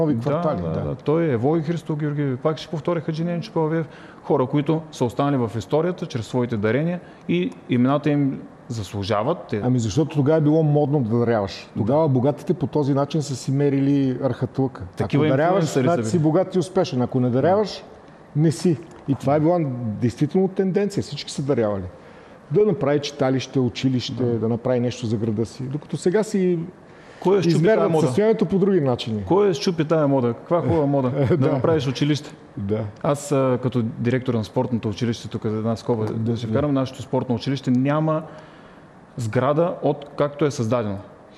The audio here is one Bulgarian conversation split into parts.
нови квартали. Да. Той е Вой Христо Георгиев, пак ще повторя Хаджи Ненчо Павлиев, хора, които са останали в историята чрез своите дарения и имената им заслужават. Ами защото тогава е било модно да даряваш. Тогава богатите по този начин са си мерили архатълка. Ако даряваш, значи си богат и успешен. Ако не даряваш, не си. И това е била действително тенденция. Всички са дарявали. Да направи читалище, училище, да направи нещо за града си. Докато сега си измерват състоянието по други начини. Кой щупи тая мода? Каква хубава мода? Да направиш училище. Да. Аз като директор на спортното училище, тук за една скоба, да се вкарам, нашето спортно училище няма сграда от както е създадено.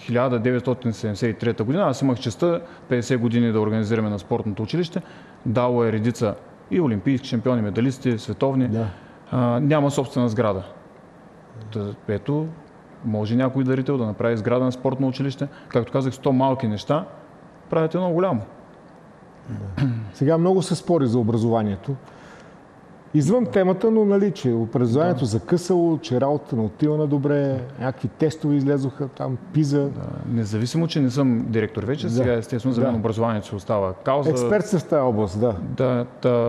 1973 година. Аз имах честта 50 години да организираме на спортното училище. Дало е редица и олимпийски шампиони, медалисти, световни. Да. Няма собствена сграда. Ето, може някой дарител да направи сграда на спортно училище. Както казах, 100 малки неща правят едно голямо. Да. Сега много се спори за образованието. Извън темата, но нали, че образованието закъсало, че работата не отива на добре, някакви тестове излезоха там, ПИЗа. Да. Независимо, че не съм директор вече, сега естествено за мен образованието се остава кауза. Експерт сте в тази област, да.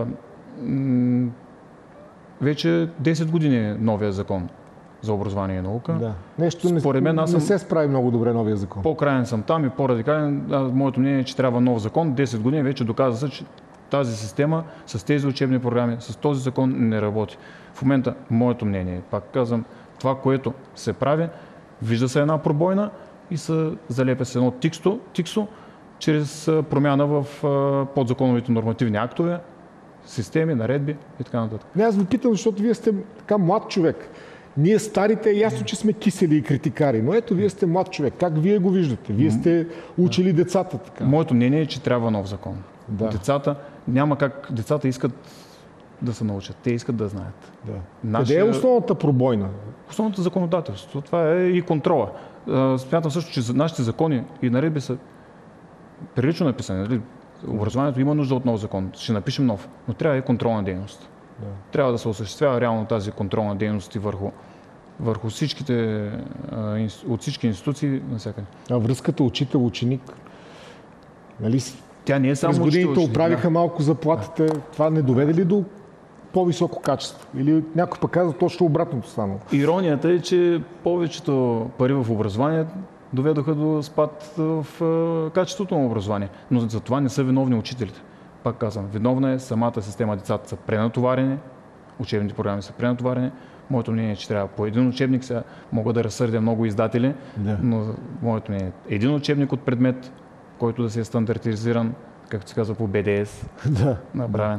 Вече 10 години е новия закон за образование и наука. Да. Нещо според мен, не се справи много добре новия закон. По-краен съм там и по-радикален. Моето мнение е, че трябва нов закон. 10 години вече доказа се, че тази система с тези учебни програми, с този закон не работи. В момента, моето мнение, пак казвам, това, което се прави, вижда се една пробойна и се залепя с едно тиксо, чрез промяна в подзаконовите нормативни актове, системи, наредби и така нататък. Не, аз ви питам, защото вие сте така млад човек. Ние старите е ясно, че сме кисели и критикари, но ето вие сте млад човек. Как вие го виждате? Вие сте учили децата така. Моето мнение е, че трябва нов закон. Да. Децата, няма как, децата искат да се научат, те искат да знаят. Да. Къде е основната пробойна? Основното законодателство, това е и контрола. Смятам също, че нашите закони и наредби са прилично написани. Нали? Образованието има нужда от нов закон, ще напишем нов, но трябва и контролна дейност. Да. Трябва да се осъществява реално тази контролна дейност и върху всичките, от всички институции навсякъде. А връзката учител-ученик, нали? Тя не е само през годините оправиха малко заплатите. Това не доведе ли до по-високо качество? Или някой пък каза точно обратното станало? Иронията е, че повечето пари в образование доведоха до спад в качеството на образование. Но за това не са виновни учителите. Пак казвам, виновна е самата система. Децата са пренатоварени, учебните програми са пренатоварени. Моето мнение е, че трябва по един учебник, сега мога да разсърдя много издатели, но моето мнение е един учебник от предмет, който да се е стандартизиран, както се казва по БДС, направен.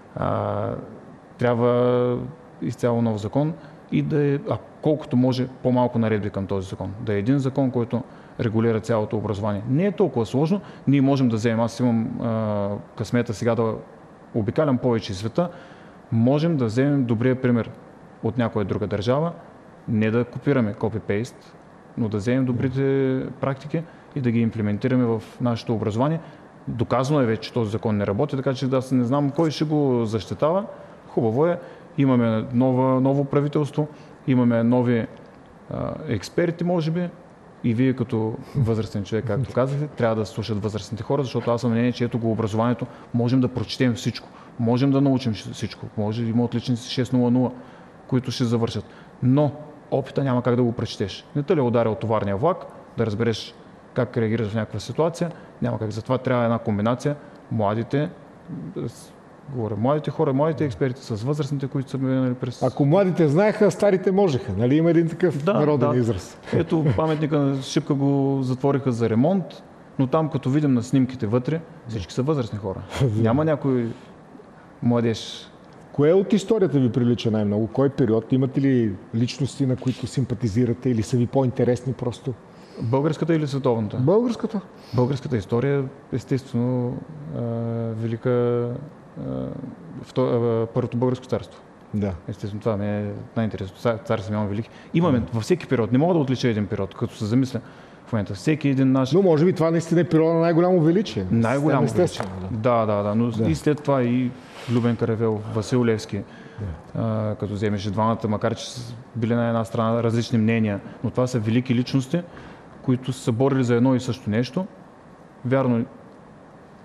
Трябва изцяло нов закон и да е, колкото може, по-малко наредби към този закон. Да е един закон, който регулира цялото образование. Не е толкова сложно. Ние можем да вземем, аз имам късмета сега да обикалям повече света, можем да вземем добрия пример от някоя друга държава, не да копираме copy-paste, но да вземем добрите практики и да ги имплементираме в нашето образование. Доказано е вече, че този закон не работи, така че аз не знам кой ще го защитава. Хубаво е, имаме ново правителство, имаме нови експерти, може би, и вие като възрастен човек, както казахте, трябва да слушат възрастните хора, защото аз съм мнение, че ето го образованието, можем да прочетем всичко, можем да научим всичко, може да има отличници 6.00, които ще завършат, но опита няма как да го прочетеш. Не те ли е ударил товарния влак, да разбереш как реагираш в някаква ситуация, няма как. Затова трябва една комбинация, младите хора, младите експерти с възрастните, които са минали през... Ако младите знаеха, старите можеха. Нали има един такъв народен израз? Ето паметника на Шипка го затвориха за ремонт, но там като видим на снимките вътре, всички са възрастни хора. Няма някой младеж. Кое от историята ви прилича най-много? Кой период? Имате ли личности, на които симпатизирате или са ви по-интересни просто? Българската или световната? Българската. Българската история, естествено, велика Първото българско царство. Да. Естествено, това ми е най-интересно. Цар Симеон Велики. Имаме във всеки период. Не мога да отлича един период, като се замисля в момента. Всеки един наш... Но може би това наистина е период на най-голямо величие. Най-голямо величие. Да. Но и след това и Любен Каравелов, Васил Левски, като вземеше двамата, макар че са били на една страна различни мнения, но това са велики личности, които са борили за едно и също нещо. Вярно,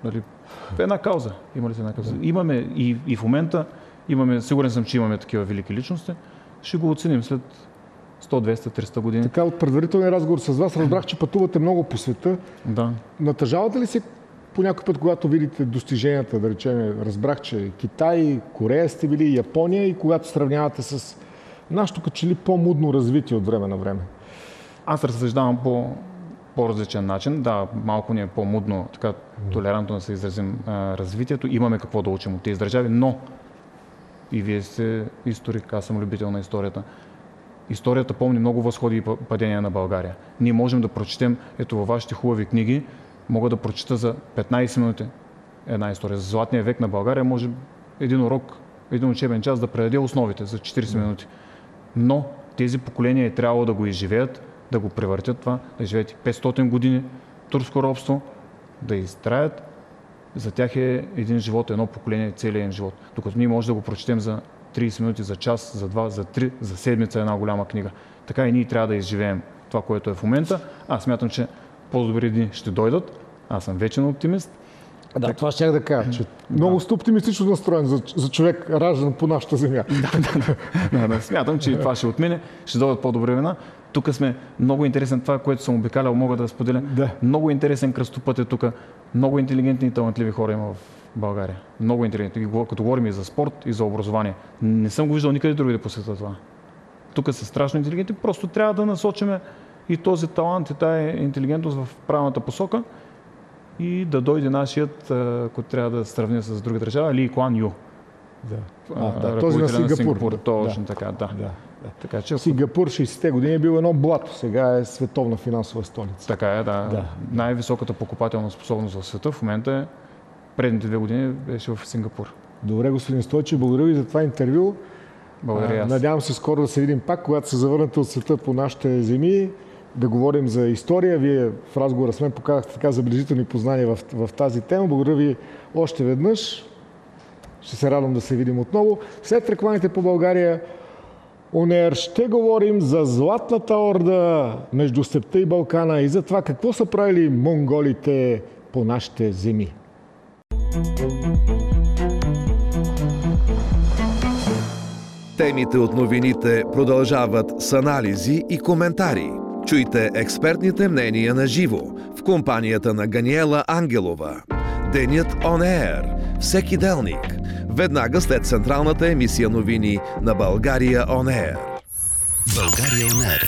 Нали, една кауза. Има ли една кауза? Имаме и в момента, сигурен съм, че имаме такива велики личности. Ще го оценим след 100, 200, 300 години. Така, от предварителния разговор с вас разбрах, че пътувате много по света. Да. Натъжавате ли се по някой път, когато видите достиженията, да речем, разбрах, че Китай, Корея сте били, Япония, и когато сравнявате с нашето като че ли по-мудно развитие от време на време? Аз разсъждавам по-различен начин. Да, малко ни е по-мудно, така толерантно да се изразим развитието. Имаме какво да учим от тези държави, но и вие сте историк, аз съм любител на историята. Историята помни много възходи и падения на България. Ние можем да прочетем, ето във вашите хубави книги, мога да прочета за 15 минути една история. За Златния век на България може един урок, един учебен час да предаде основите за 40 минути. Но тези поколения е трябвало да го изживеят, да го превъртят това, да живеят 500 години турско робство, да изтраят. За тях е един живот, едно поколение, целият им живот. Докато ние може да го прочетем за 30 минути, за час, за 2, за 3, за седмица една голяма книга. Така и ние трябва да изживеем това, което е в момента. Аз смятам, че по-добри дни ще дойдат. Аз съм вечен оптимист. Да, това щях да кажа, че много сте оптимистично настроен за човек, раждан по нашата земя. Да, смятам, че това ще отмине, ще дойдат по-добри времена. Тук сме много интересен, това, което съм обикалял, мога да споделя. Да. Много интересен кръстопът е тук. Много интелигентни и талантливи хора има в България. Много интелигентни. Като говорим и за спорт, и за образование. Не съм го виждал никъде други да посетя това. Тук са страшно интелигентни, просто трябва да насочиме и този талант, и тая интелигентност в правилната посока и да дойде нашият, който трябва да сравни с друга държава, Ли Куан Ю. Този на Сингапур. Точно така, да. Така, че... Сингапур 60-те години е бил едно блато, сега е световна финансова столица. Така е, да. Най-високата покупателна способност в света в момента е, предните 2 години беше в Сингапур. Добре, господин Стойчев, благодаря ви за това интервю. Благодаря аз. Надявам се скоро да се видим пак, когато се завърнете от света по нашите земи, да говорим за история. Вие в разговора с мен показахте така забележителни познания в тази тема. Благодаря ви още веднъж. Ще се радвам да се видим отново. След рекламите по България On Air ще говорим за Златната орда между Степта и Балкана и за това какво са правили монголите по нашите земи. Темите от новините продължават с анализи и коментари. Чуйте експертните мнения на живо в компанията на Ганиела Ангелова. Денят On Air. Всеки делник. Веднага след централната емисия новини на България On Air. България On Air.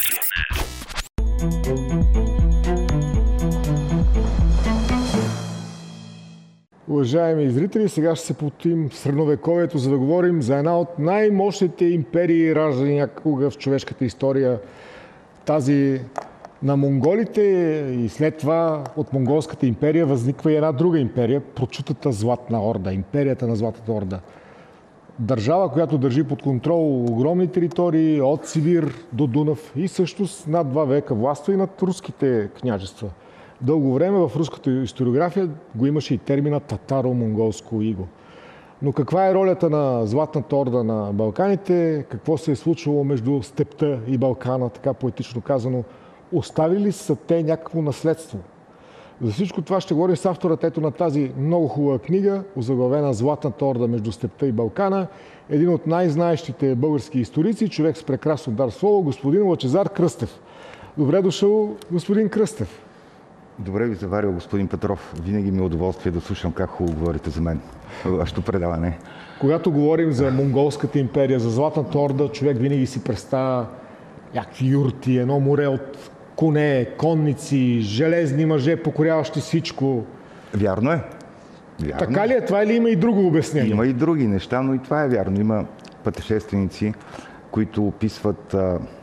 Уважаеми зрители, сега ще се потим в средновековието, за да говорим за една от най-мощните империи, раждани някога в човешката история. Тази на монголите, и след това от монголската империя възниква и една друга империя, прочутата Златна орда, империята на Златната орда. Държава, която държи под контрол огромни територии от Сибир до Дунав и също с над 2 века властва и над руските княжества. Дълго време в руската историография го имаше и термина татаро-монголско иго. Но каква е ролята на Златната орда на Балканите? Какво се е случвало между Степта и Балкана, така поетично казано? Оставили ли са те някакво наследство? За всичко това ще говорим с авторът ето на тази много хубава книга, озаглавена Златната орда между Степта и Балкана. Един от най-знаещите български историци, човек с прекрасно дар слово, господин Лъчезар Кръстев. Добре дошъл, господин Кръстев. Добре ви заварил, господин Петров. Винаги ми е удоволствие да слушам как хубаво говорите за мен. Вашето предаване. Когато говорим за монголската империя, за Златната орда, човек винаги си представя някакви юрти, едно море от коне, конници, железни мъже, покоряващи всичко. Вярно е. Вярно. Така ли е това или има и друго обяснение? Има и други неща, но и това е вярно. Има пътешественици, които описват,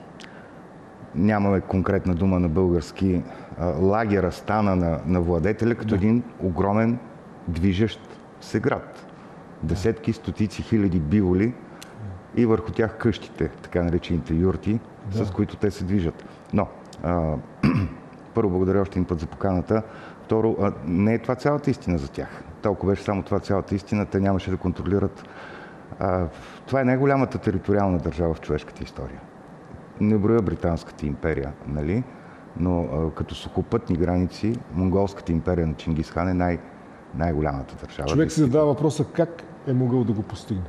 нямаме конкретна дума на български, лагера, стана на владетеля, като един огромен движещ се град. Десетки, стотици хиляди биволи и върху тях къщите, така наречените юрти, с които те се движат. Но, първо, благодаря още един път за поканата. Второ, не е това цялата истина за тях. Толкова беше само това цялата истина, те нямаше да контролират. Това е най-голямата териториална държава в човешката история. Не броя Британската империя, нали? Но като сухопътни граници, монголската империя на Чингис Хан е най-голямата държава. Човек си задава въпроса как е могъл да го постигне.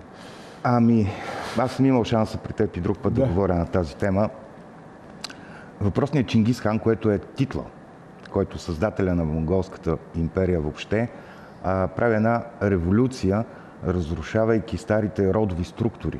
Аз съм имал шанса при теб и друг път да говоря на тази тема. Въпросният Чингис хан, което е титла, който създателя на Монголската империя въобще, прави една революция, разрушавайки старите родови структури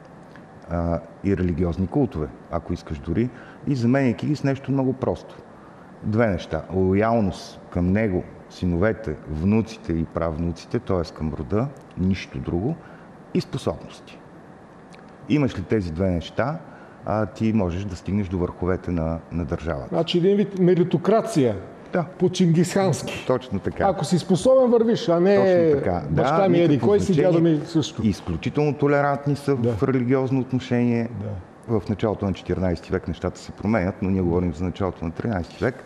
и религиозни култове, ако искаш дори, и заменяйки ги с нещо много просто. Две неща. Лоялност към него, синовете, внуците и правнуците, т.е. към рода, нищо друго, и способности. Имаш ли тези две неща, ти можеш да стигнеш до върховете на държавата. Значи един вид меритокрация. Да. По чингисхански. Точно така. Ако си способен, вървиш, а не баща ми еди кой си, дядо ми също. Изключително толерантни са в религиозно отношение. В началото на 14 век нещата се променят, но ние говорим за началото на 13 век.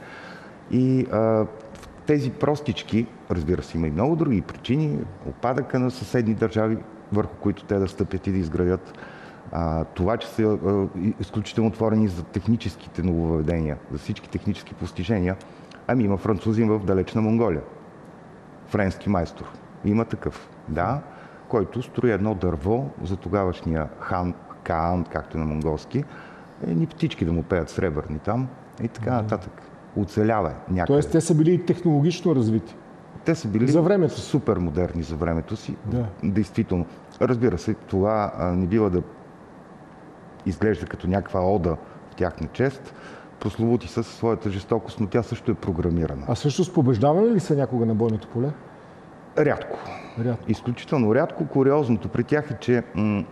И тези простички, разбира се, има и много други причини, опадъка на съседни държави, върху които те да стъпят и да изградят. Това, че са изключително отворени за техническите нововъведения, за всички технически постижения. Има французин в далечна Монголия. Френски майстор. Има такъв. Да, който строи едно дърво за тогавашния хан Каан, както на монголски. Едни птички да му пеят сребърни там и така нататък. Оцелява някъде. Тоест те са били технологично развити. Те са били за времето. Супер модерни за времето си. Да. Действително. Разбира се, това не бива да изглежда като някаква ода в тяхна чест. Прословути са със своята жестокост, но тя също е програмирана. А всъщност побеждавали ли са някога на бойното поле? Рядко. Изключително рядко. Куриозното при тях е, че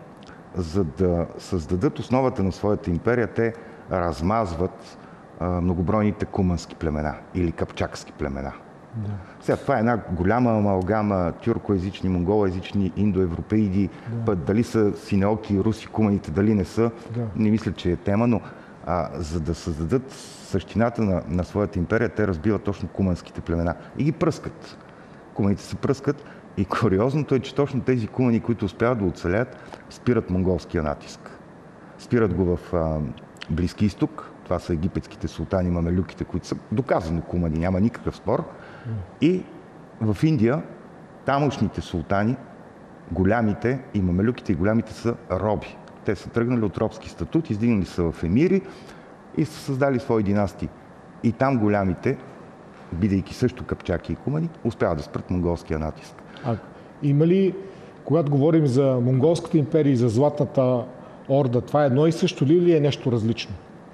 за да създадат основата на своята империя, те размазват многобройните кумански племена или капчакски племена. Да. Сега, това е една голяма амалгама тюркоезични, монголоезични, индоевропеиди, дали са синеоки, руси, куманите, дали не са, не мисля, че е тема, но за да създадат същината на своята империя, те разбиват точно куманските племена и ги пръскат. Куманите се пръскат и куриозното е, че точно тези кумани, които успяват да оцелят, спират монголския натиск. Спират го в Близки изток, това са египетските султани, мамелюките, които са доказано кумани, няма никакъв спор. И в Индия тамошните султани, голямите и мамелюките и голямите са роби. Те са тръгнали от робски статут, издигнали са в емири и са създали свои династии. И там голямите, бидейки също капчаки и кумани, успяват да спрат монголския натиск. Има ли, когато говорим за монголската империя и за Златната орда, това е едно и също ли или е нещо различно?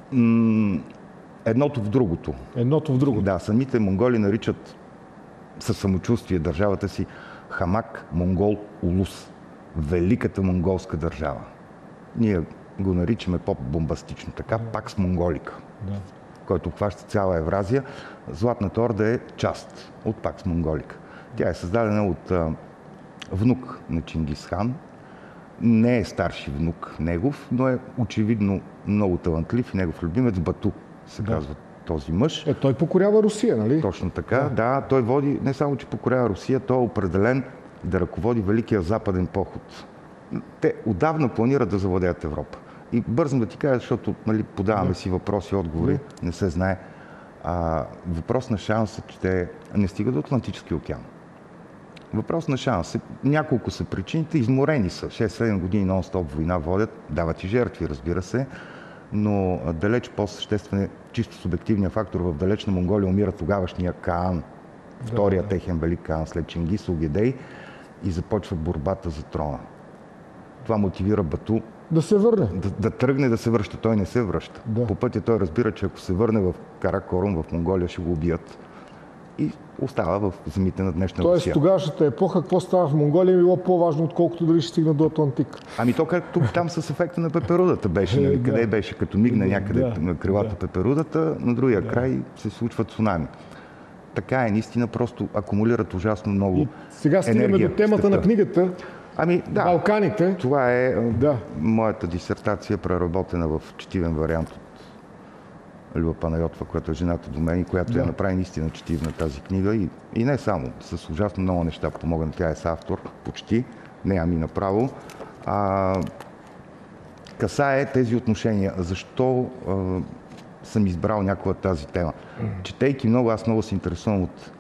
Едното в другото. Едното в другото. Да, самите монголи наричат със самочувствие държавата си Хамак Монгол Улус. Великата монголска държава. Ние го наричаме по-бомбастично така, Пакс Монголика, който обхваща цяла Евразия. Златната орда е част от Пакс Монголика. Тя е създадена от внук на Чингис хан. Не е старши внук негов, но е очевидно много талантлив и негов любимец Бату, се казва този мъж. Той покорява Русия, нали? Точно така, да. Той води, не само че покорява Русия, той е определен да ръководи Великия западен поход. Те отдавна планират да завладеят Европа. И бързам да ти кажа, защото подаваме си въпроси и отговори, не се знае. Въпрос на шанс е, че те не стигат до Атлантическия океан. Въпрос на шанс е, няколко са причините, изморени са. 6-7 години нон-стоп война водят, дават и жертви, разбира се, но далеч по-съществен е чисто субективният фактор. В далечна Монголия умира тогавашния Каан, втория техен велик Каан след Чингис Огедей, и започва борбата за трона. Това мотивира Бату да се върне. Да тръгне да се връща. Той не се връща. По пътя той разбира, че ако се върне в Каракорум, в Монголия, ще го убият. И остава в земите на днешна Русия. Тоест тогавашната епоха, какво става в Монголия, било по-важно, отколкото дали ще стигна до Атлантик. То както там с ефекта на пеперудата беше. Къде беше? Като мигне някъде на крилата пеперудата, на другия край се случва цунами. Така е, наистина, просто акумулират ужасно много енергия. Сега стигаме до темата на книгата. Балканите. Това е моята дисертация, преработена в четивен вариант от Люба Панайотова, която е жената до мен и която я направи наистина четивна тази книга. И не само, с ужасно много неща помогна. Тя е с автор, почти, не направо. Касае тези отношения. Защо съм избрал някоя тази тема? Четейки много, аз много се интересувам от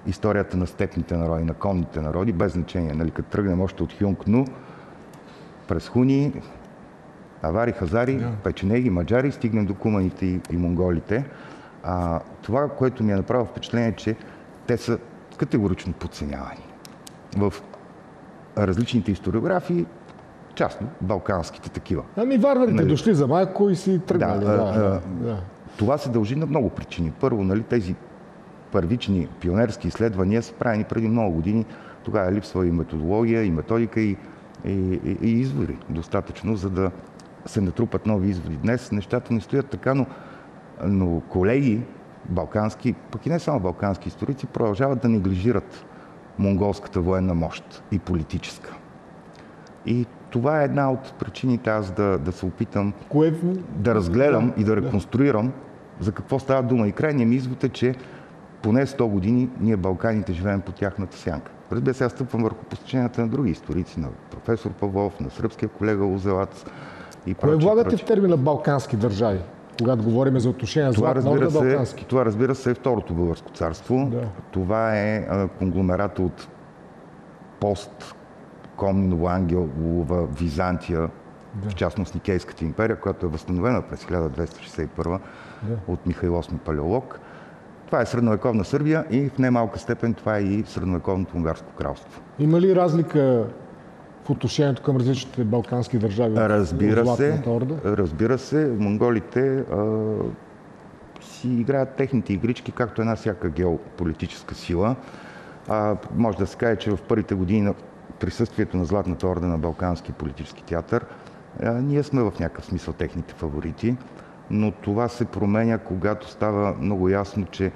историята на степните народи, на конните народи, без значение. Нали, като тръгнем още от Хюнг-Ну, през хуни, авари, хазари, печенеги, маджари, стигнем до куманите и монголите. Това, което ми е направило впечатление, е, че те са категорично подценявани. В различните историографии, частно балканските такива. Варварите дошли за майко и си тръгнали. Това се дължи на много причини. Първо, тези първични пионерски изследвания са правени преди много години. Тогава липсва и методология, и методика, и извори достатъчно, за да се натрупат нови изводи. Днес нещата не стоят така, но колеги балкански, пък и не само балкански историци, продължават да неглижират монголската военна мощ и политическа. И това е една от причините аз да се опитам да разгледам и да реконструирам за какво става дума. И крайният ми извод е, че поне 100 години ние Балканите живеем по тяхната сянка. Разбира се, аз стъпвам върху постиженията на други историци, на професор Павлов, на сръбския колега Узелац и прочее. Кое влагате в термина балкански държави, когато говорим за отношения Златна Орда балкански? Това, разбира се, е Второто българско царство. Да. Това е конгломерата от посткомнинова Ангелова Византия, в частност Никейската империя, която е възстановена през 1261 от Михаил VIII Палеолог. Това е средновековна Сърбия и в немалка степен това е и средновековното унгарско кралство. Има ли разлика в отношението към различните балкански държави? Разбира се. Монголите си играят техните игрички, както една всяка геополитическа сила. Може да се каже, че в първите години на присъствието на Златната орда на Балкански политически театър ние сме в някакъв смисъл техните фаворити. Но това се променя, когато става много ясно, че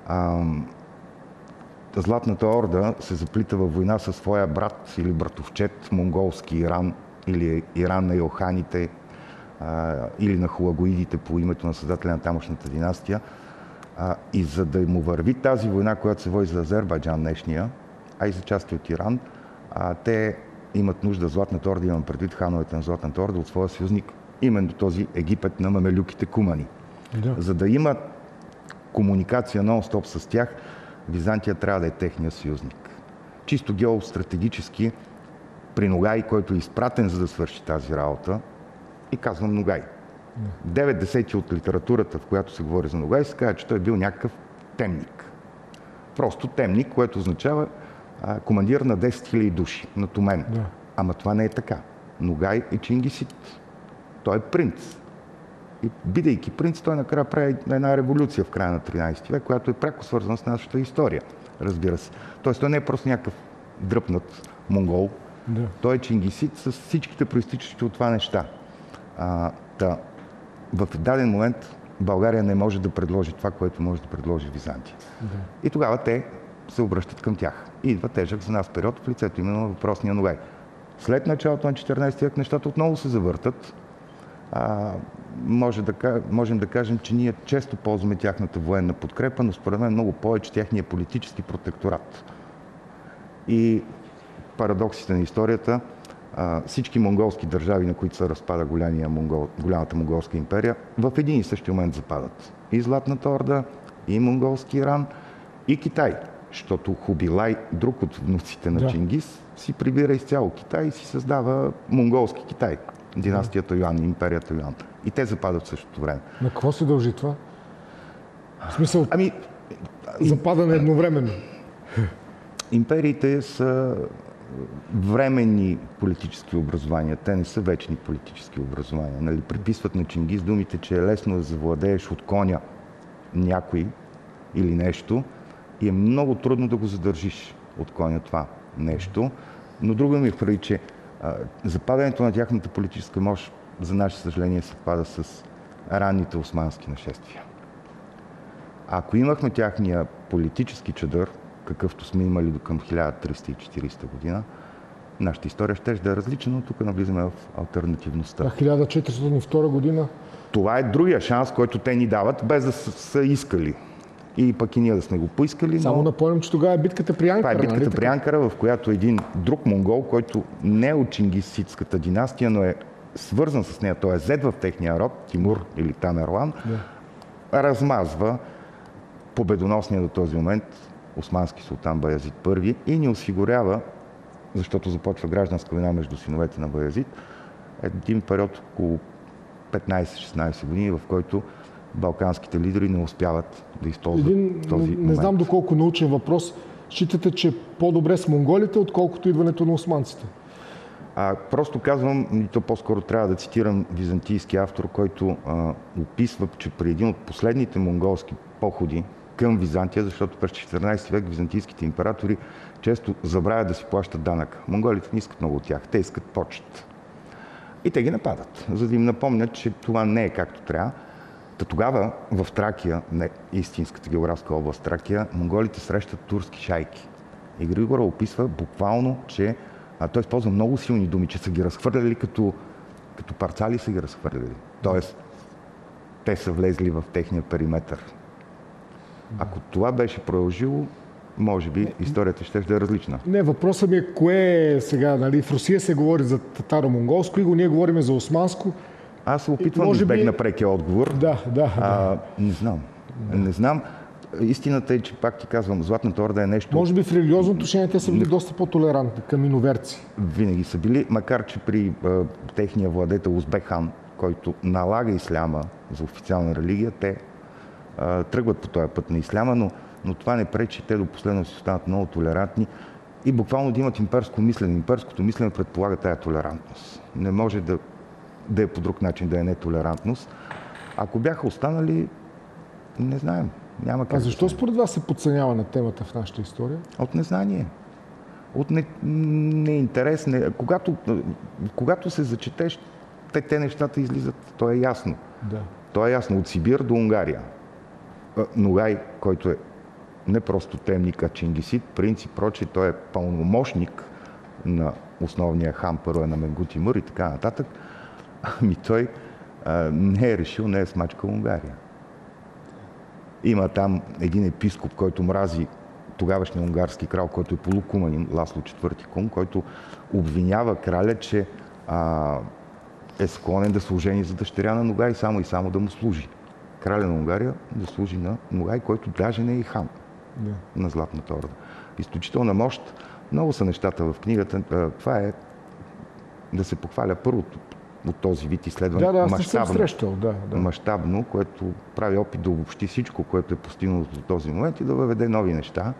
Златната орда се заплита във война със своя брат или братовчет, монголски Иран, или Иран на Йоханите, или на хулагоидите по името на създателя на тамошната династия. И за да му върви тази война, която се води за Азербайджан днешния, а и за части от Иран, те имат нужда Златната орда, имам предвид хановете на Златната орда, от своя съюзник, именно този Египет на мамелюките кумани. Да. За да има комуникация нон-стоп с тях, Византия трябва да е техния съюзник. Чисто геостратегически при Ногай, който е изпратен за да свърши тази работа, и казвам Ногай. 9/10 от литературата, в която се говори за Ногай, се казва, че той е бил някакъв темник. Просто темник, което означава командир на 10 000 души, на Тумен. Да. Ама това не е така. Ногай е чингисит. Той е принц. И бидейки принц, той накрая прави една революция в края на 13 век, която е пряко свързана с нашата история, разбира се. Тоест той не е просто някакъв дръпнат монгол. Да. Той е чингисит с всичките проистичащи от това неща. В даден момент България не може да предложи това, което може да предложи Византия. Да. И тогава те се обръщат към тях. И идва тежък за нас период в лицето именно въпросния Ногай. След началото на 14 век нещата отново се завъртат. Можем да кажем, че ние често ползваме тяхната военна подкрепа, но според мен много повече тяхния политически протекторат. И парадоксите на историята, всички монголски държави, на които се разпада голямата монголска империя, в един и същи момент западат. И Златната орда, и монголски Иран, и Китай. Защото Хубилай, друг от внуците на Чингис, си прибира изцяло Китай и си създава монголски Китай. Династията Юан, империята Юан. И те западат в същото време. На какво се дължи това? В смисъл, западане едновременно. Империите са временни политически образования. Те не са вечни политически образования. Нали? Приписват на Чингис думите, че е лесно да завладееш от коня някой или нещо и е много трудно да го задържиш от коня това нещо. Но друго ми прави, че западането на тяхната политическа мощ, за наше съжаление, съвпада с ранните османски нашествия. Ако имахме тяхния политически чадър, какъвто сме имали до към 1340 година, нашата история ще да е различна, но тук навлизаме в алтернативността. 1402 година? Това е другия шанс, който те ни дават, без да са искали. И пък и ние да сме го поискали. Само напомням, че тогава е битката при Анкара. Това е битката при Анкара, в която един друг монгол, който не е от чингиситската династия, но е свързан с нея, той е зет в техния род, Тимур или Тамерлан, размазва победоносния до този момент османски султан Баязид I и ни осигурява, защото започва гражданска война между синовете на Баязид, един период около 15-16 години, в който балканските лидери не успяват да използват този момент. Не знам доколко научен въпрос. Считате, че по-добре с монголите, отколкото идването на османците? Просто казвам, и то по-скоро трябва да цитирам византийски автор, който описва, че при един от последните монголски походи към Византия, защото през 14 век византийските императори често забравят да си плащат данък. Монголите не искат много от тях, те искат почет. И те ги нападат, за да им напомнят, че това не е както трябва. Тогава в Тракия, не истинската географска област Тракия, монголите срещат турски шайки. И Григора описва буквално, че той използва много силни думи, че са ги разхвърляли като парцали са ги разхвърляли. Тоест, те са влезли в техния периметър. Ако това беше продължило, може би историята ще е различна. Не, въпросът ми е кое е сега, нали? В Русия се говори за татаро-монголско и ние говорим за османско. Аз се опитвам да избегна прекия отговор. Да. Не знам. Истината е, че пак ти казвам, Златната орда е нещо... Може би в религиозно отношение те са били доста по-толерантни към иноверци. Винаги са били, макар че при техния владетел Узбек хан, който налага исляма за официална религия, те тръгват по този път на исляма, но това не пречи те до последно си останат много толерантни и буквално да имат имперско мислене. Имперското мислене предполага тая толерантност. Не може да е по друг начин, да е нетолерантност. Ако бяха останали, не знаем. Няма как. Защо според вас се подценява на темата в нашата история? От незнание. От неинтерес. Когато се зачетеш, те нещата излизат. То е ясно. Да. То е ясно. От Сибир до Унгария. Ногай, който е не просто темник, а чингисид, принц и прочее, той е пълномощник на основния хан, първо е на Менгу Тимур и така нататък. Той не е решил, не е смачкал Унгария. Има там един епископ, който мрази тогавашния унгарски крал, който е полукуманин, Ласло IV Кун, който обвинява краля, че е склонен да се ожени за дъщеря на Ногай само и само да му служи. Краля на Унгария да служи на Ногай, който даже не е и хан на Златната орда. Изключителна мощ. Много са нещата в книгата. Това е да се похваля първото от този вид изследване. Мащабно, което прави опит да обобщи всичко, което е постигнато до този момент и да въведе нови неща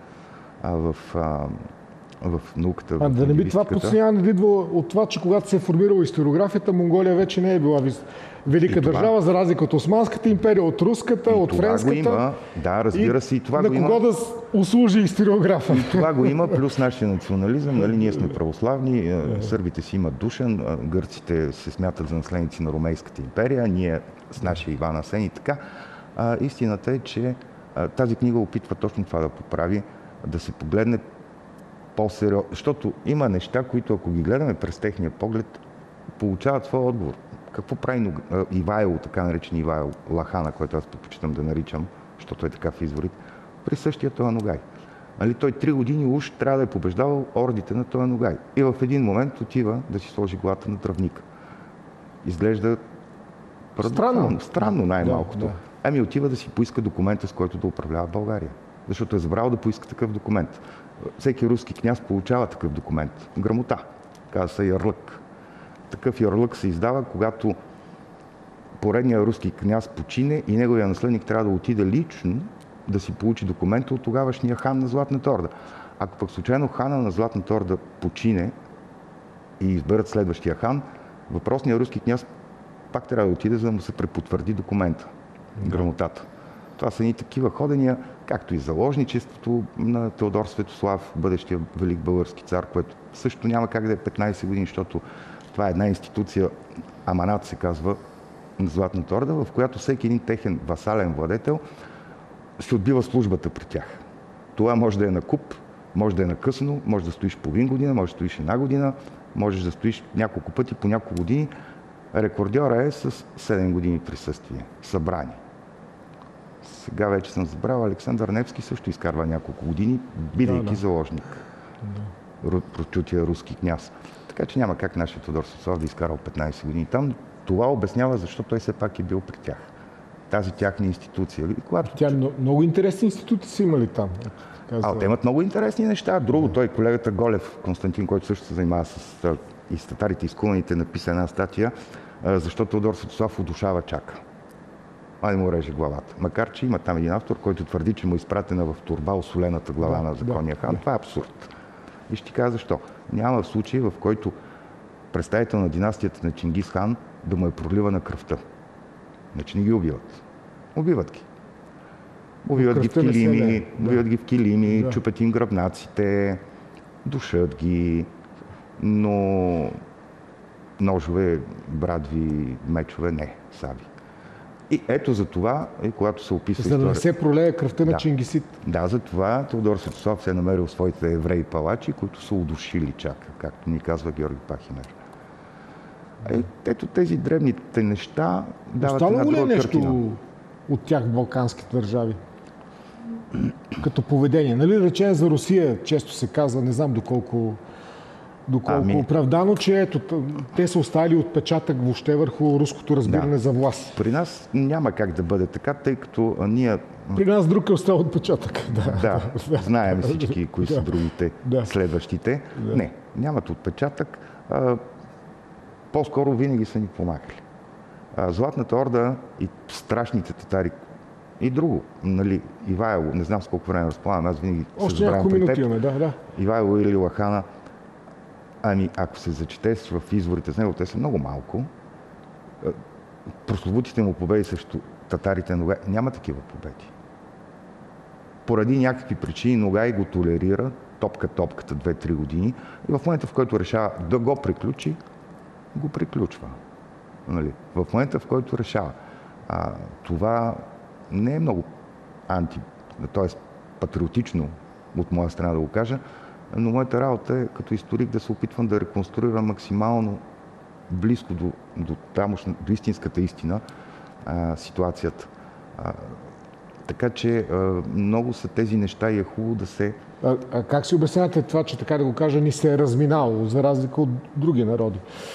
в науката. Да не би това подценяване идва от това, че когато се е формирала историографията, Монголия вече не е била велика държава, за разлика от Османската империя, от руската, от френската. Има. Да, разбира се, и това го има. На кого да услужи историографа? И това го има, плюс нашия национализъм. Нали, ние сме православни, сърбите си имат Душан, гърците се смятат за наследници на Ромейската империя, ние с нашия Иван Асен и така. Истината е, че тази книга опитва точно това да поправи, да се погледне по-сериозно, защото има неща, които ако ги гледаме през техния поглед, получават своя отговор. Какво прави Ивайло, така наречен Ивайло Лахана, който аз предпочитам да наричам, защото е така в изворите, при същия този Ногай. Той 3 години уж трябва да е побеждавал ордите на този Ногай. И в един момент отива да си сложи главата на травника. Изглежда странно най-малкото. Отива да си поиска документа, с който да управлява България. Защото е забрал да поиска такъв документ. Всеки руски княз получава такъв документ. Грамота. Казва се ярлък. Такъв ярлък се издава, когато поредният руски княз почине и неговия наследник трябва да отиде лично да си получи документа от тогавашния хан на Златната орда. Ако пък случайно хана на Златната орда почине и изберат следващия хан, въпросният руски княз пак трябва да отиде, за да му се препотвърди документа, грамотата. Това са и такива ходения, както и заложничеството на Теодор Светослав, бъдещия велик български цар, което също няма как да е 15 години, защото това е една институция, аманат се казва, на Златната орда, в която всеки един техен васален владетел се отбива службата при тях. Това може да е на куп, може да е на късно, може да стоиш половин година, може да стоиш 1 година, можеш да стоиш няколко пъти по няколко години. Рекордьора е с 7 години присъствие, събрани. Сега вече съм забрал, Александър Невски също изкарва няколко години, бидейки заложник. Прочутия руски княз. Така че няма как нашия Теодор Светослав да изкарал 15 години там. Това обяснява защо той все пак е бил при тях. тази тяхна институция. Много интересни институти са имали там. Те имат много интересни неща. Друго, той колегата Голев, Константин, който също се занимава с и с татарите, и с куманите, написа една статия, защо Теодор Светослав удушава чака. А му реже главата. Макар че има там един автор, който твърди, че му е изпратена в турба осолената глава на законния хан. Това е абсурд. И ще ти кажа защо. Няма случай, в който представител на династията на Чингис хан да му е проливана кръвта. Значи не ги убиват. Убиват ги. Убиват ги в килими, чупят им гръбнаците, душат ги, но ножове, брадви, мечове не, саби. И ето за това, когато се описва история... За да не се пролее кръвта на чингисит. Да, за това Теодор Светослав се е намерил своите евреи палачи, които са удушили чака, както ни казва Георги Пахинер. Ето тези древните неща дават една друга картина. Остава нещо от тях в балканските държави? Като поведение. Нали, рече за Русия често се казва, не знам доколко оправдано, че те са оставили отпечатък въобще върху руското разбиране за власт. При нас няма как да бъде така, тъй като ние... При нас друг е оставил отпечатък. Знаем всички кои са другите следващите. Не, нямат отпечатък. По-скоро винаги са ни помагали. Златната орда и страшните татари и друго. Нали, Ивайло, не знам с колко време разполагам, аз винаги се забравям пред теб. Ивайло или Лахана, ако се зачете в изворите с него, те са много малко. Прословутите му победи срещу татарите Ногай, няма такива победи. Поради някакви причини Ногай го толерира, топка топката 2-3 години и в момента, в който решава да го приключи, го приключва. Нали? В момента, в който решава. Това не е много т.е. патриотично от моя страна да го кажа, но моята работа е като историк да се опитвам да реконструирам максимално близко до истинската истина ситуацията. Така че много са тези неща и е хубаво да се... как си обяснявате това, че така да го кажа, ни се е разминало, за разлика от други народи?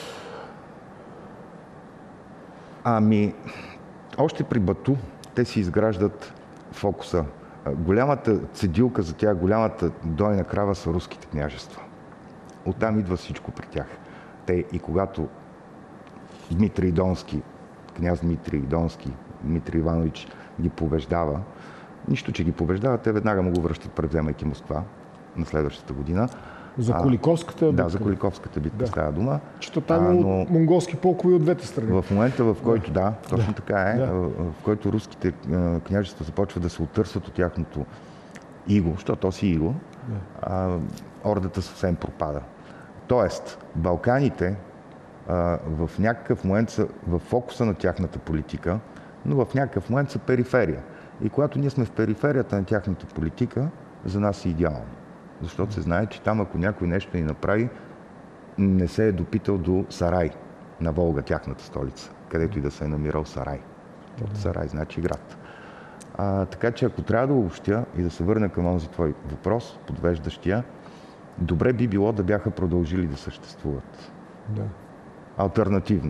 Още при Бату те си изграждат фокуса. Голямата цедилка за тях, голямата дойна крава са руските княжества. Оттам идва всичко при тях. Те и когато Дмитрий Донски, княз Дмитрий Донски, Дмитрий Иванович ги побеждава, нищо, че ги побеждава, те веднага му го връщат, превземайки Москва на следващата година. За Куликовската битка? Да, за Куликовската битка става дума. Чето там има монголски полкови от двете страни. В момента, в който, точно така е, в който руските княжества започват да се отърсват от тяхното иго, защото то си иго, ордата съвсем пропада. Тоест, Балканите в някакъв момент са в фокуса на тяхната политика, но в някакъв момент са периферия. И когато ние сме в периферията на тяхната политика, за нас е идеално. Защото се знае, че там, ако някой нещо ни направи, не се е допитал до Сарай на Волга, тяхната столица, където и да се е намирал Сарай. Сарай значи град. Така че, ако трябва да обобщя и да се върна към онзи твой въпрос, подвеждащия, добре би било да бяха продължили да съществуват. Алтернативно.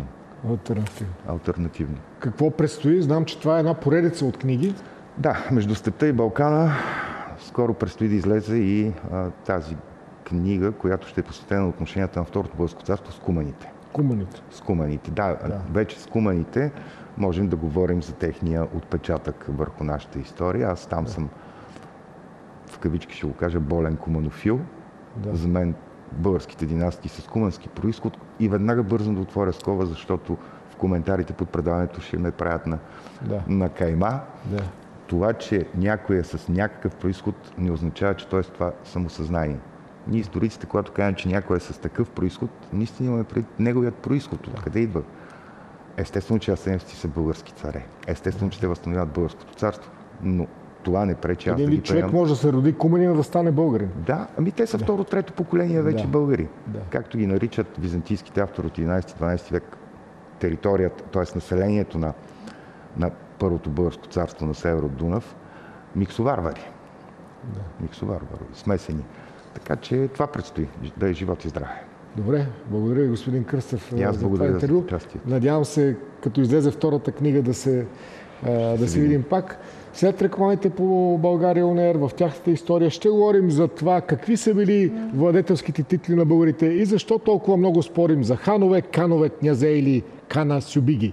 Какво предстои? Знам, че това е една поредица от книги. Да, между Степта и Балкана скоро предстои да излезе и тази книга, която ще е посветена на отношенията на Второто българско царство с куманите. С куманите, да. Вече с куманите можем да говорим за техния отпечатък върху нашата история. Аз там съм, в кавички ще го кажа, болен куманофил. За мен българските династии с кумански произход и веднага бързам да отворя скоба, защото в коментарите под предаването ще ме правят на кайма. Това, че някой е с някакъв произход, не означава, че т.е. това самосъзнание. Ние историците, когато кажем, че някой е с такъв произход, наистина имаме пред неговият произход. Откъде идва? Естествено, че асеневци са български царе. Естествено, че те възстановяват българското царство. Но това не пречи аз да ги приемам. Човек може да се роди куманин, да стане българин. Да, те са второ-трето поколение вече българи. Както ги наричат византийските автори от 11-12 век, територията, т.е. населението на Първото българско царство на север от Дунав, миксоварвари. Миксоварвари, смесени. Така че това предстои. Да е живот и здраве. Добре, благодаря ви, господин Кръстев, за това интервю. Надявам се, като излезе втората книга, да се Да се видим пак. След рекламите по България ОНР, в тяхната история ще говорим за това какви са били владетелските титли на българите и защо толкова много спорим за ханове, канове, князе или кана сюбиги.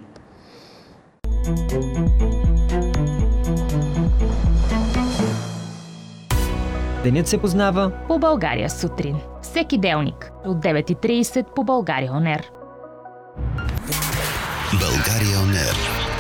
Денят се познава по България сутрин. Всеки делник от 9:30 по България ОНР. България ОНР.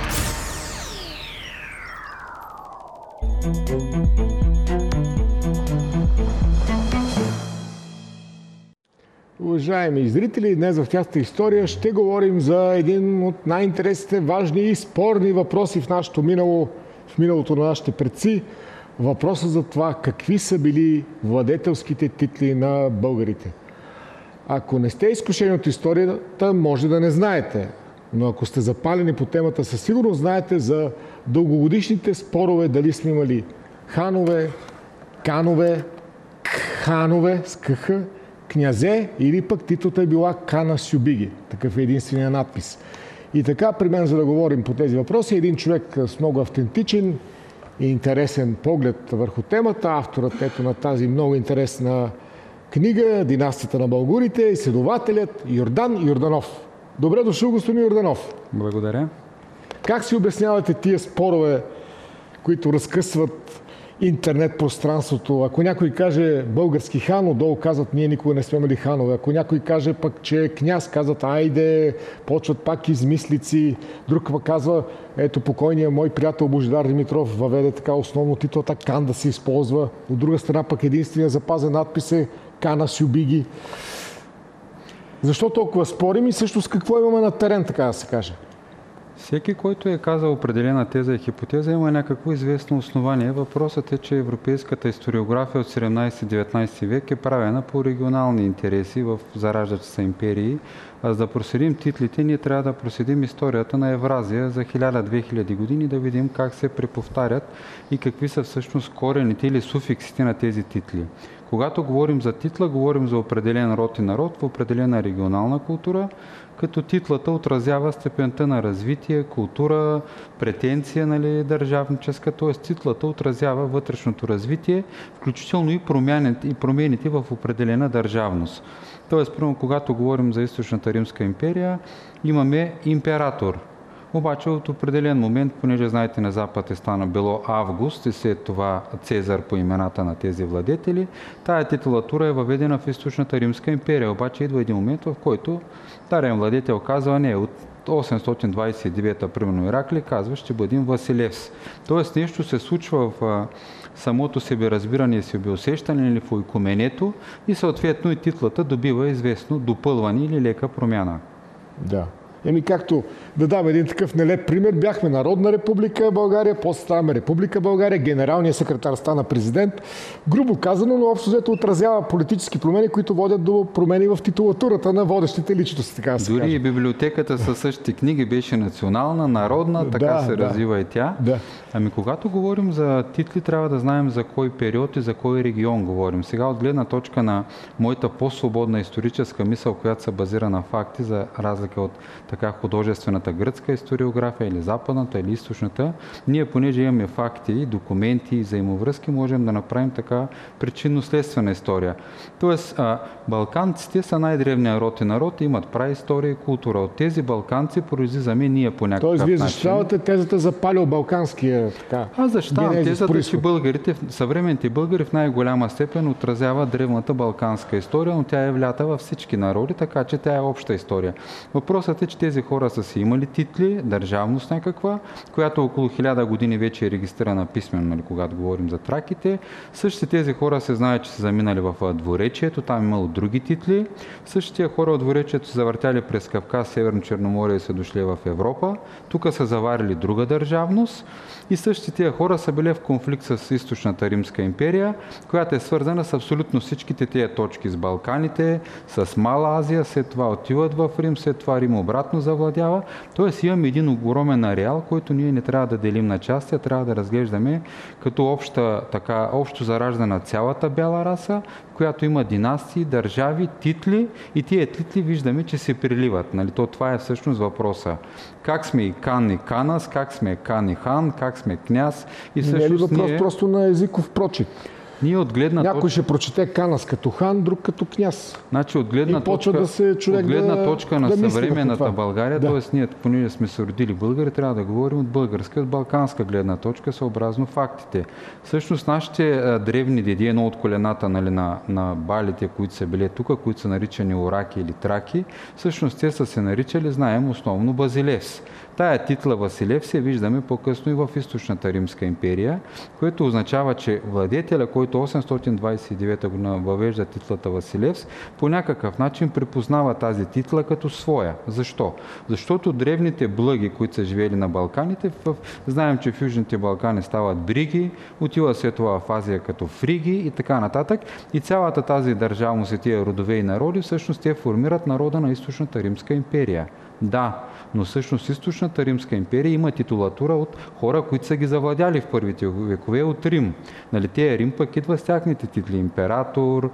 Уважаеми зрители, днес в тяхната история ще говорим за един от най-интересните, важни и спорни въпроси в нашето минало, в миналото на нашите предци. Въпросът за това какви са били владетелските титли на българите. Ако не сте изкушени от историята, може да не знаете. Но ако сте запалени по темата, със сигурност знаете за дългогодишните спорове дали сме имали ханове, канове, ханове с кх, князе или пък титлата е била кана сюбиги. Такъв е единствения надпис. И така, при мен, за да говорим по тези въпроси, един човек с много автентичен и интересен поглед върху темата, авторът на тази много интересна книга "Династията на българите", изследователят Йордан Йорданов. Добре дошъл, господин Йорданов. Благодаря. Как си обяснявате тия спорове, които разкъсват интернет пространството? Ако някой каже български хан, отдолу казват, ние никога не сме имали ханове. Ако някой каже пък, че е княз, казват, айде, почват пак измислици. Друг пък казва, ето покойният мой приятел Божидар Димитров въведе така основно титлата кан да се използва. От друга страна пък единствения запазен надпис е кана сюбиги. Защо толкова спорим и също с какво имаме на терен, така да се каже? Всеки, който е казал определена теза и хипотеза, има някакво известно основание. Въпросът е, че европейската историография от 17-19 век е правена по регионални интереси в зараждащи се империи. А за да проследим титлите, ние трябва да проследим историята на Евразия за 1000-2000 години, да видим как се преповтарят и какви са всъщност корените или суфиксите на тези титли. Когато говорим за титла, говорим за определен род и народ в определена регионална култура, като титлата отразява степента на развитие, култура, претенция, държавническа, т.е. титлата отразява вътрешното развитие, включително и промените в определена държавност. Тоест, когато говорим за Източната Римска империя, имаме император. Обаче от определен момент, понеже знаете на Запад е стана било Август и след това Цезар по имената на тези владетели, тая титулатура е въведена в Източната Римска империя. Обаче идва един момент, в който дарен владетел казва, не, от 829-та, примерно Иракли, казва, ще бъдем Василевс. Тоест нещо се случва в самото себе разбиране и себе усещане или в ойкуменето и съответно и титлата добива известно допълване или лека промяна. Да. Както да дам един такъв нелеп пример, бяхме Народна република България, после ставаме Република България, генералният секретар стана президент. Грубо казано, но общо взето отразява политически промени, които водят до промени в титулатурата на водещите личности, така се Дори каже. И библиотеката със същите книги беше национална, народна, така се развива и тя. Да. Ами когато говорим за титли, трябва да знаем за кой период и за кой регион говорим. Сега от гледна точка на моята по-свободна историческа мисъл, която се базира на факти, за разлика от така художествената гръцка историография или западната или източната, ние понеже имаме факти, документи и взаимовръзки, можем да направим така причинно-следствена история. Тоест, балканците са най-древният род и народ, имат праистория и култура. От тези балканци произлизаме ние по някакъв начин. Тоест, вие защитавате тезата за палеобалканския така. Аз защитавам тезата, че българите, съвременните българи в най-голяма степен отразява древната балканска история, но тя е влята във всички народи, така че тя е обща история. Въпросът е, че тези хора са си имали титли, държавност някаква, която около 1000 години вече е регистрирана писмено, когато говорим за траките. Същите тези хора се знаят, че са заминали в Дворечието, там имало други титли. Същите хора от Дворечието са завъртяли през Кавказ, Северно Черноморие и са дошли в Европа. Тук са заварили друга държавност. И същите хора са били в конфликт с Източната Римска империя, която е свързана с абсолютно всичките тези точки с Балканите, с Мала Азия, след това отиват в Рим, след това Рим обратно обратно завладява. Тоест имаме един огромен ареал, който ние не трябва да делим на части, а трябва да разглеждаме като общо зараждана цялата бяла раса, която има династии, държави, титли и тия титли виждаме, че се приливат. Нали? Това е всъщност въпроса. Как сме и кан и канас, как сме кан и хан, как сме княз и всъщност не е ли въпрос просто на езиков прочит? Ние от гледна Някой ще прочете канас като хан, друг като княз. Значи от гледна точка на съвременната България, т.е. ние, понеже сме се родили българи, трябва да говорим от българска, от балканска гледна точка, съобразно фактите. Всъщност нашите древни деди, едно от колената, нали, на балите, които са били тук, които са наричани ораки или траки, всъщност те са се наричали, знаем, основно Базилевс. Тая титла Василев се виждаме по-късно и в Източната Римска империя, което означава, че владетеля, който 829 година въвежда титлата Василевс, по някакъв начин припознава тази титла като своя. Защо? Защото древните блъги, които са живели на Балканите, знаем, че в Южните Балкани стават бриги, отива след това в Азия като фриги и така нататък. И цялата тази държавност и тия родове и народи, всъщност те формират народа на Източната Римска империя. Да, но всъщност Източната Римска империя има титулатура от хора, които са ги завладяли в първите векове от Рим. Нали, Рим пък идва с тяхните титли. Император,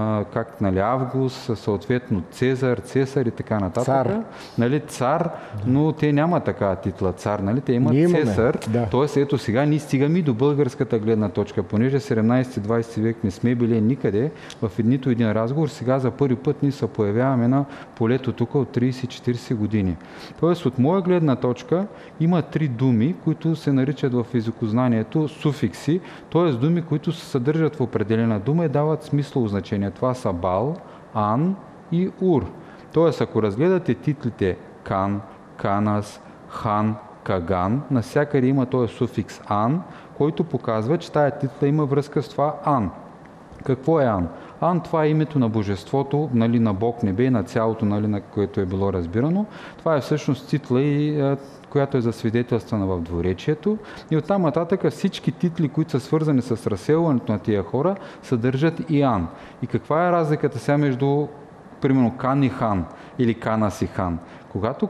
Август, съответно Цесар и така нататък. Цар. Нали, цар, но те няма такава титла цар. Нали, те имат Цесар. Да. Тоест, ето сега ние стигаме и до българската гледна точка. Понеже 17-20 век не сме били никъде в нито един разговор, сега за първи път ние се появяваме на полето тук от 30-40 години. Тоест, от моя гледна точка има 3 думи, които се наричат в езикознанието суфикси, т.е. думи, които се съдържат в определена дума и дават смислово значение. Това са бал, ан и ур. Тоест, ако разгледате титлите кан, канас, хан, каган, навсякъде има този суфикс ан, който показва, че тая титла има връзка с това ан. Какво е ан? Ан, това е името на божеството, нали, на Бог небе и на цялото, нали, на което е било разбирано. Това е всъщност титла, която е засвидетелствана в двуречието. И оттам нататък всички титли, които са свързани с разселването на тия хора, съдържат и ан. И каква е разликата сега между, примерно, кан и хан или канас и хан? Когато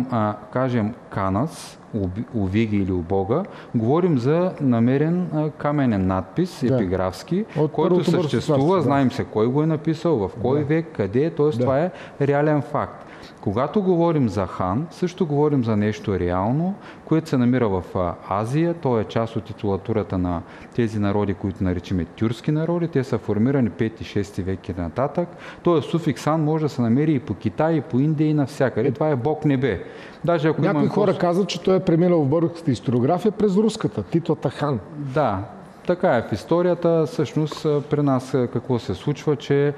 кажем канас, Увиги или Убога, говорим за намерен каменен надпис, епиграфски, който съществува, знаем се кой го е написал, в кой век, къде, т.е. това е реален факт. Когато говорим за хан, също говорим за нещо реално, което се намира в Азия. То е част от титулатурата на тези народи, които наричаме тюркски народи. Те са формирани 5-6 век и нататък. Тоест суфикс хан може да се намери и по Китай, и по Индия, и навсякъде. Това е Бог небе. Даже ако някои хора казват, че той е преминал в българската историография през руската, титлата хан. Да, така е в историята. Всъщност при нас какво се случва, че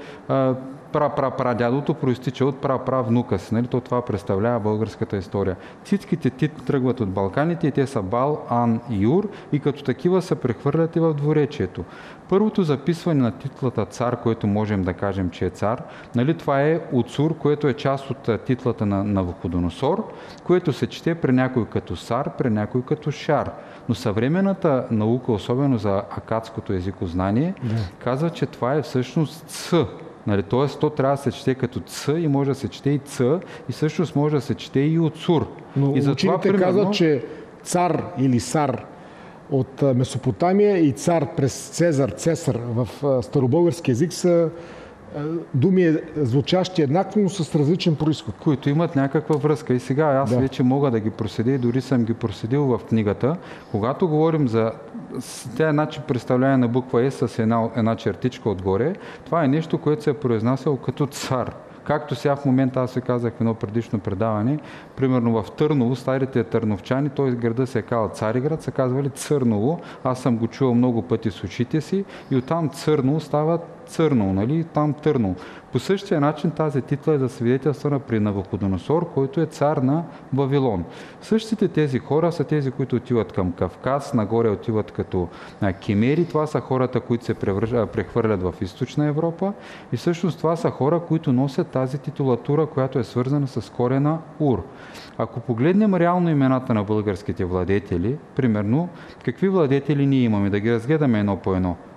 прадядото проистича от внука си. Нали? Това представлява българската история. Всичките титли тръгват от Балканите и те са Бал, Ан и Юр и като такива се прехвърлят и в двуречието. Първото записване на титлата цар, което можем да кажем, че е цар, нали, това е Уцур, което е част от титлата на Навуходоносор, което се чете при някой като Сар, при някой като Шар. Но съвременната наука, особено за акадското езикознание, казва, че това е всъщност Ц. Нали, т.е. то трябва да се чете като Ц и може да се чете и Ц и всъщност може да се чете и Уцур. Но и учените казват, че цар или сар от Месопотамия и цар през Цесар в старобългарски език са думи звучащи еднакво, но с различен произход. Които имат някаква връзка. И сега аз вече мога да ги проследя и дори съм ги проследил в книгата. Когато говорим за тя представление на буква Е с една чертичка отгоре, това е нещо, което се е произнасяло като цар. Както сега в момента аз се казах в едно предишно предаване, примерно в Търново, старите търновчани, той града се е казал Цариград, се казвали Църново. Аз съм го чувал много пъти с ушите си и оттам Църново става Църново, нали? Там Търново. По същия начин тази титла е засвидетелствана при Навуходоносор, който е цар на Вавилон. Същите тези хора са тези, които отиват към Кавказ, нагоре отиват като кемери. Това са хората, които се прехвърлят в Източна Европа и всъщност това са хора, които носят тази титулатура, която е свързана с корена Ур. Ако погледнем реално имената на българските владетели, примерно, какви владетели ние имаме, да ги разгледаме едно по едно.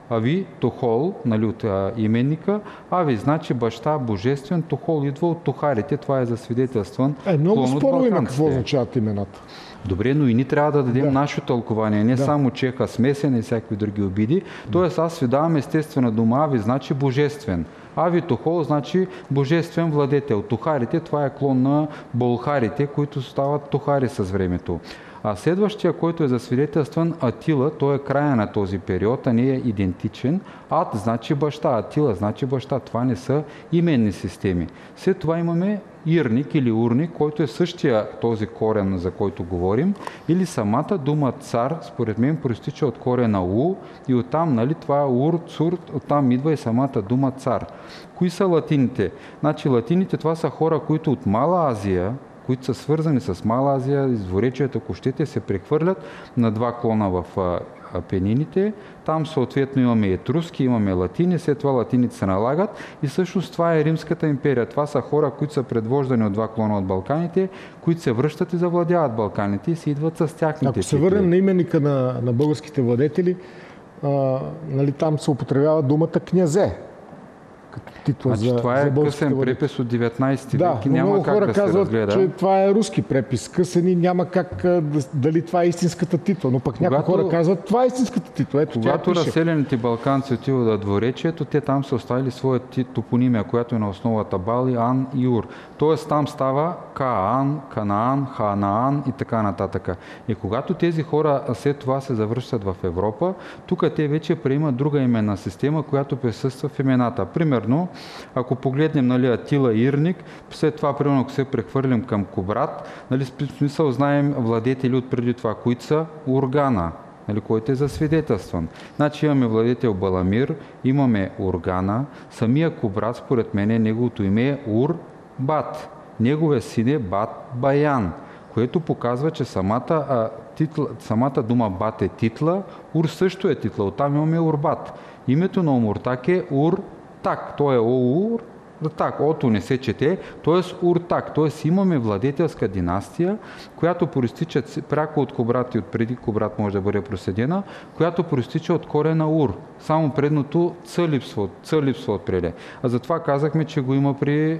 Ави Тохол, нали, от именника. Ави значи баща божествен, Тохол идва от тухарите, това е засвидетелстван. Много споро има какво означават имената. Добре, но и ние трябва да дадем нашето тълкование, не само чеха смесен и всякакви други обиди. Тоест аз ви давам естествена дума, Ави значи божествен. Ави Тохол значи божествен владетел. Тухарите, това е клон на болхарите, които стават тухари с времето. А следващия, който е засвидетелстван, Атила, той е края на този период, а не е идентичен. Ат значи баща, Атила значи баща. Това не са именни системи. След това имаме Ирник или Урник, който е същия този корен, за който говорим. Или самата дума цар, според мен, проистича от корена У и оттам, нали, това е Ур, Цур, оттам идва и самата дума цар. Кои са латините? Значи латините това са хора, които от Мала Азия, които са свързани с Мала Азия, изворечията, ако щете, се прехвърлят на два клона в Апенините. Там съответно имаме етруски, имаме латини, след това латините се налагат и всъщност това е Римската империя. Това са хора, които са предвождани от два клона от Балканите, които се връщат и завладяват Балканите и се идват с тяхните. Ако се върнем на именника на българските владетели, нали, там се употребява думата князе. Значи, това е късен препис от 19 век и няма как да се разгледа. Че това е руски препис, късен и няма как дали това е истинската титла. Но пък някои хора казват, това е истинската титла. Ето, когато разселените балканци отиват до двуречието, те там са оставили своята топонимия, която е на основата Бали, Ан и Ур. Тоест там става Каан, Канаан, Ханаан и така нататък. И когато тези хора след това се завръщат в Европа, тук те вече приемат друга именна система, която присъства в имената. Примерно, ако погледнем, нали, Атила и Ирник, след това, примерно, ако се прехвърлим към Кубрат, нали, в смисъл знаем владетели от преди това, които са Ургана, нали, който е засвидетелстван. Значи имаме владетел Баламир, имаме Ургана, самия Кубрат, според мен, неговото име е Ур-Бат. Неговия син е Бат Баян, което показва, че самата дума Бат е титла, Ур също е титла, оттам имаме Урбат. Името на Омуртак е Уртак, той е Оур, так, Ото не се чете, т.е. Уртак, т.е. имаме владетелска династия, която проистича пряко от Кубрат и от преди Кубрат може да бъде проследена, която проистича от корена Ур. Само предното Ц липсва отпреде. А затова казахме, че го има при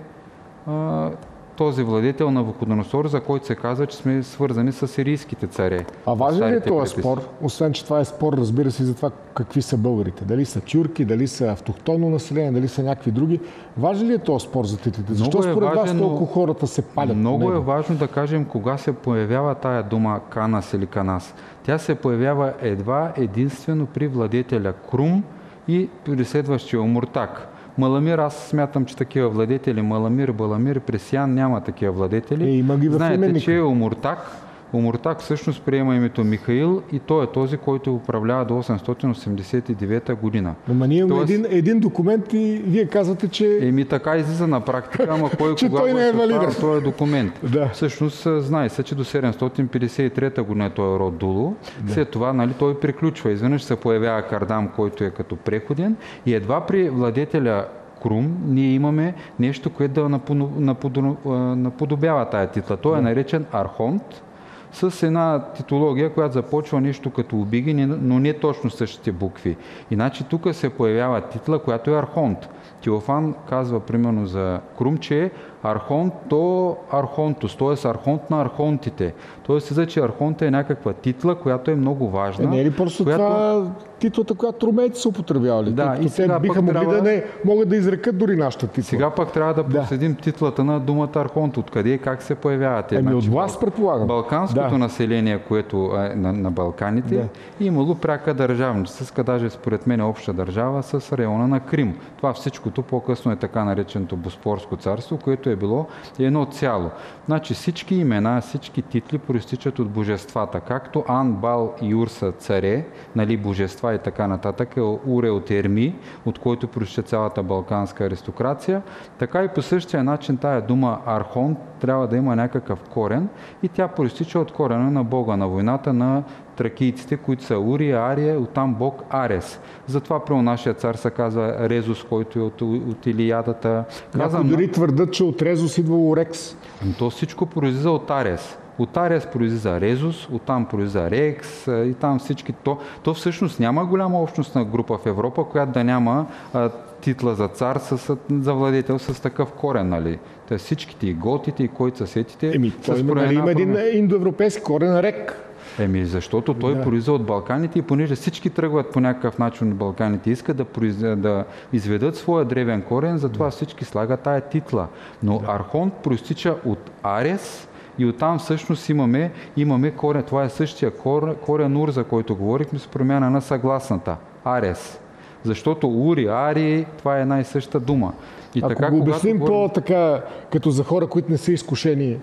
този владетел на Навуходоносор, за който се казва, че сме свързани с сирийските царе. А важен ли е този спор? Освен, че това е спор, разбира се, за това какви са българите. Дали са тюрки, дали са автохтонно население, дали са някакви други. Важен ли е този спор за титлите? Защо според вас толкова хората се палят? Много е важно да кажем кога се появява тая дума Канас или Канас. Тя се появява единствено при владетеля Крум и при следващия Омуртак. Маламир, аз смятам, че такива владетели, Маламир, Баламир, Пресиян няма такива владетели. Знаете, че Омуртак всъщност приема името Михаил и той е този, който управлява до 889 година. Ама ние имаме един документ и вие казвате, че... Така излиза на практика, ама кой че той не е валиден. Този документ. Да. Всъщност знае се, че до 753 година той е род Дулу. Да. След това, нали, той приключва. Изведнъж се появява Кардам, който е като преходен и едва при владетеля Крум ние имаме нещо, което да наподобява тая титла. Той е наречен Архонт, с една титология, която започва нещо като Убиги, но не точно същите букви. Иначе тук се появява титла, която е Архонт. Теофан казва примерно за Крум, че е Архонто Архонтус, т.е. Архонт на архонтите. Т.е. че Архонта е някаква титла, която е много важна. Не е ли просто това титлата, която румейци са употребявали? Да, и сега биха могли да не могат да изрекат дори нашата титла. Сега пък трябва да проследим титлата на думата Архонт. Откъде и как се появяват? От власт, предполагам. Балканското население, което е на Балканите, имало пряка държавница, даже според мен обща държава с района на Крим. Това всичкото по-късно е така нареченото Боспорско царство, което е било едно цяло. Значи всички имена, всички титли проистичат от божествата. Както Ан, Бал и Ур са царе, нали, божества и така нататък, Ур е от Ерми, от който проистича цялата балканска аристокрация, така и по същия начин тая дума Архонт трябва да има някакъв корен и тя проистича от корена на бога на войната, на тракийците, които са Урия, Ария, оттам бог Арес. Затова при нашия цар се казва Резус, който е от Илиадата. Някои дори твърдат, че от Резус идва Орекс. То всичко произлиза от Арес. От Ариас произлиза Резус, оттам произлиза Рекс и там всички. То всъщност няма голяма общностна група в Европа, която да няма титла за цар, за владетел с такъв корен, нали? Та всичките и готите, и който съсетите. Има един индоевропейски корен Рек. Защото той произлиза от Балканите и понеже всички тръгват по някакъв начин от Балканите, искат да изведат своя древен корен, затова всички слагат тая титла. Но Архонт проистича от Арес и оттам всъщност имаме корен. Това е същия корен Ур, за който говорихме, с промяна на съгласната. Арес. Защото Ури, Ари, това е една и съща дума. И ако така, го обясним по-така, като за хора, които не са изкушени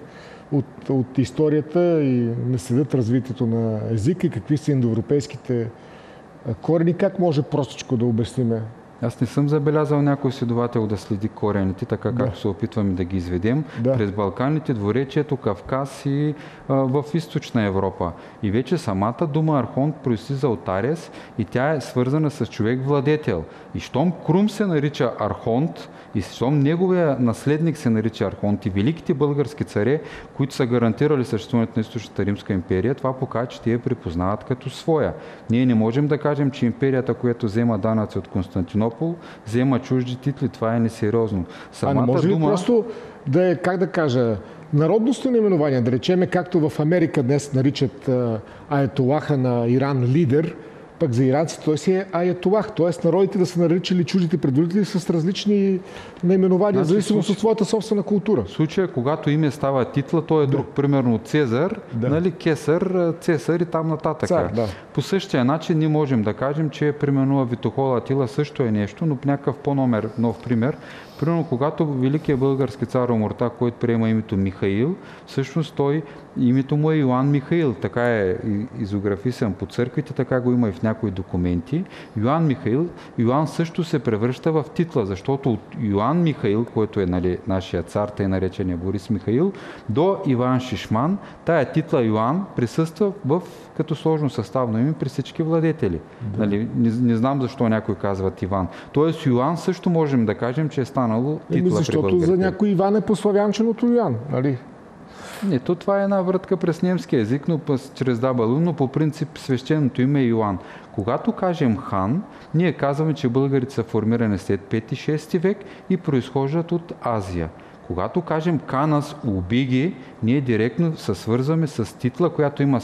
от историята и не следят развитието на езика и какви са индоевропейските корени, как може простичко да обясниме? Аз не съм забелязал някой следовател да следи корените, така както се опитваме да ги изведем през Балканите, Дворечието, Кавказ и в източна Европа. И вече самата дума Архонт произлиза от Арес и тя е свързана с човек-владетел. И щом Крум се нарича Архонт, и щом неговия наследник се нарича Архонт и великите български царе, които са гарантирали съществуването на Източната Римска империя, това показва, че те я припознават като своя. Ние не можем да кажем, че империята, която взема данъци от Константинопол, взема чужди титли. Това е несериозно. Не може ли просто да е, как да кажа, народностно наименование, да речеме, както в Америка днес наричат аятолаха на Иран лидер, пък за иранците той си е аятолах, т.е. народите да са наричали чуждите предводители с различни наименования, в зависимост от своята собствена култура. В случая, когато име става титла, той е друг. Примерно Цезар, нали, Кесар, Цесар и там нататък. Цар, по същия начин ние можем да кажем, че примерно Витохола Атила също е нещо, но по някакъв нов пример. Примерно, когато великият български цар Омуртаг, който приема името Михаил, всъщност името му е Йоан Михаил. Така е изографисан по църквите, така го има и в някои документи. Йоан Михаил, Йоан също се превръща в титла, защото от Йоан Михаил, който е нашия цар, тъй наречения Борис Михаил, до Иван Шишман, тая титла Йоан присъства като сложно съставно име при всички владетели. Нали, не знам защо някой казват Иван. Тоест Йоан също можем да кажем, че е станало титла при българите. Защото за някой Иван е пославянченото Йоан, нали? Това е една вратка през немски език, но чрез дабалу, но по принцип свещеното име е Йоан. Когато кажем хан, ние казваме, че българите са формирани след 5-6 век и произхождат от Азия. Когато кажем Канас Убиги, ние директно се свързваме с титла, която има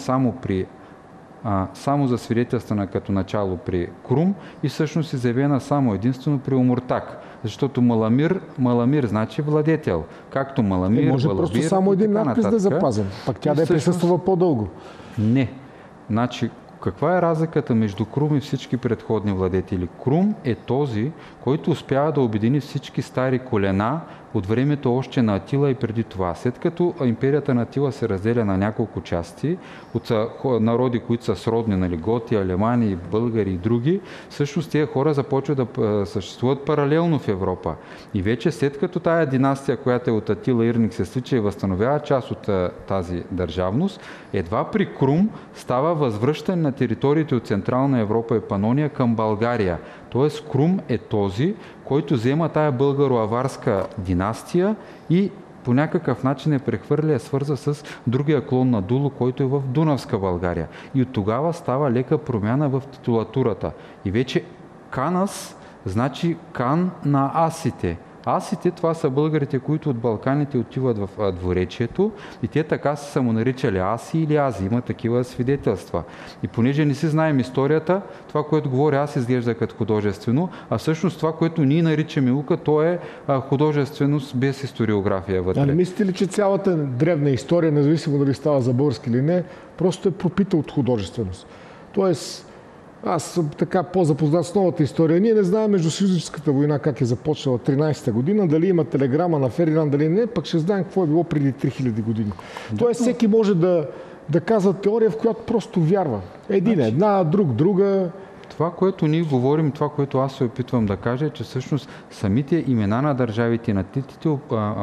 само за свидетелствана като начало при Крум и всъщност е заявена само единствено при Омуртаг. Защото Маламир значи владетел. Както Маламир, може Балабир, просто само един надпис да е запазен. Пак тя да е присъствала по-дълго. Не. Значи, каква е разликата между Крум и всички предходни владетели? Крум е този, който успява да обедини всички стари колена от времето още на Атила и преди това. След като империята на Атила се разделя на няколко части от народи, които са сродни, нали, готи, алемани, българи и други, всъщност тези хора започват да съществуват паралелно в Европа. И вече след като тая династия, която е от Атила Ирник, се свича и възстановява част от тази държавност, едва при Крум става възвръщане на териториите от Централна Европа и Панония към България. Тоест Крум е този, който взема тая българо-аварска династия и по някакъв начин е прехвърля, свърза с другия клон на Дуло, който е в Дунавска България. И от тогава става лека промяна в титулатурата. И вече Канас значи кан на асите. Асите, това са българите, които от Балканите отиват в Дворечието и те така са самонаричали Аси или Ази. Има такива свидетелства. И понеже не си знаем историята, това, което говоря аз, изглежда като художествено, а всъщност това, което ние наричаме наука, то е художественост без историография вътре. А не мислите ли, че цялата древна история, независимо дали става за български или не, просто е пропита от художественост? Тоест, аз съм така по-запознат с новата история. Ние не знаем Междусъюзническата война как е започнала 13-та година, дали има телеграма на Фердинанд, дали не, пък ще знаем какво е било преди 3000 години. Тоест всеки може да казва теория, в която просто вярва. Една, друга. Това, което ние говорим, това, което аз се опитвам да кажа, е, че всъщност самите имена на държавите и на титлите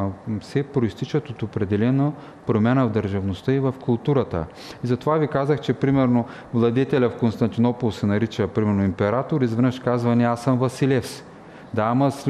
се проистичат от определена промяна в държавността и в културата. И затова ви казах, че примерно владетеля в Константинопол се нарича примерно император, изведнъж казва: не, аз съм Василевс. Да, ама с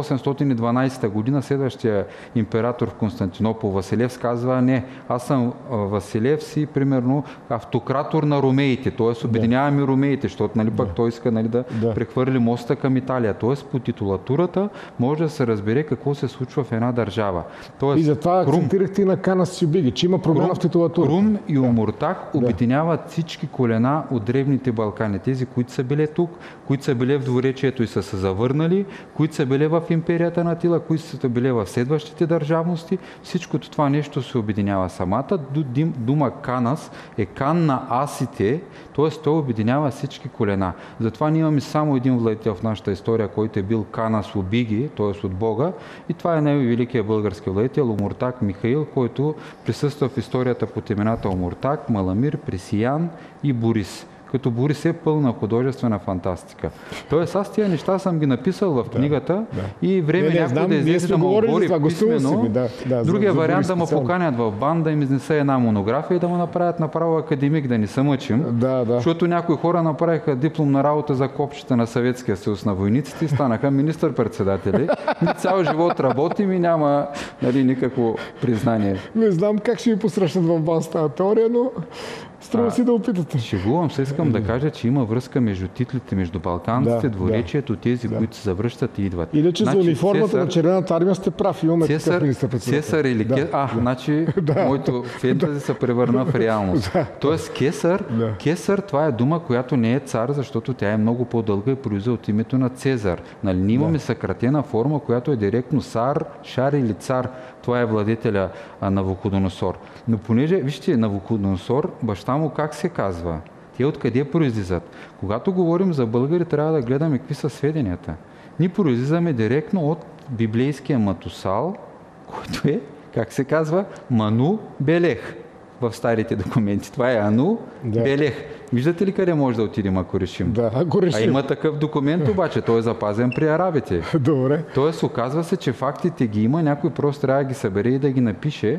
812 година следващия император в Константинопол Василев казва: не, аз съм Василев си, примерно, автократор на ромеите, т.е. обединяваме ромеите, защото нали, пък той иска нали, да прехвърли моста към Италия. Т.е. по титулатурата може да се разбере какво се случва в една държава. Тоест, и затова акцентирахте и на Канас Сюбиги, че има промяна в титулатура. Крум и Омуртаг обединяват всички колена от древните Балкани. Тези, които са били тук, които са били в двуречието и са се завърнали, които са били в империята на Атила, които са били в следващите държавности. Всичкото това нещо се обединява. Самата дума Канас е кан на асите, т.е. той обединява всички колена. Затова ние имаме само един владетел в нашата история, който е бил Канас Обиги, т.е. от Бога, и това е най-великият български владетел Омуртаг Михаил, който присъства в историята под имената Омуртаг, Маламир, Пресиян и Борис. Като Борис е пълна художествена фантастика. Тоест аз тия неща съм ги написал в книгата и време някой да излезе да му обори писмено. Другия вариант да му поканят в бан, да им изнесе една монография и да му направят направо академик, да ни се мъчим. Защото някои хора направиха дипломна работа за копчета на Съветския съюз на войниците и станаха министър-председатели. Цял живот работим и няма нали, никакво признание. Не знам как ще ви посрещнат в бан с тази теория, но струва си да опитате. Шегувам се, искам да кажа, че има връзка между титлите, между балканците, двуречието, тези, които се завръщат и идват. Иначе за униформата на Червената армия сте прав, имаме такъв министър-председател. Цесар или значи моето фентази се превърна в реалност. Тоест Кесар, това е дума, която не е цар, защото тя е много по-дълга и произвежда от името на Цезар. Нали, ние имаме съкратена форма, която е директно Сар, Шар или цар. Това е владетеля Навуходоносор. Но понеже, вижте, Навуходоносор, баща му как се казва? Те откъде произлизат? Когато говорим за българи, трябва да гледаме какви са сведенията. Ние произлизаме директно от библейския Матусал, който е, как се казва, Ману Белех в старите документи. Това е Ану Белех. Виждате ли къде може да отидем, ако решим? Ако решим. А има такъв документ обаче, той е запазен при арабите. Добре. Тоест, оказва се, че фактите ги има, някой просто трябва да ги събере и да ги напише.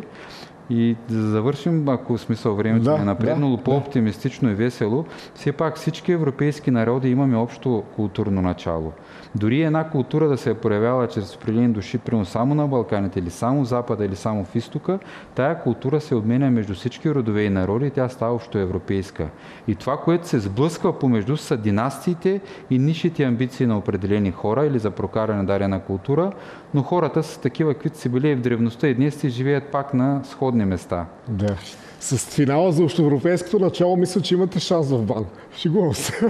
И да завършим, ако смисъл времето е напреднало, по-оптимистично и весело, все пак всички европейски народи имаме общо културно начало. Дори една култура да се е проявяла чрез определени души, примерно само на Балканите, или само в Запада, или само в Изтока, тая култура се обменя между всички родове и народи и тя става общо европейска. И това, което се сблъсква помежду, са династиите и нишите амбиции на определени хора или за прокаране на дадена култура, но хората са такива, каквито си били и в древността и днес си живеят пак на сходни места. Да. С финала за общоевропейското начало мисля, че имате шанс в бан. Шегувам се.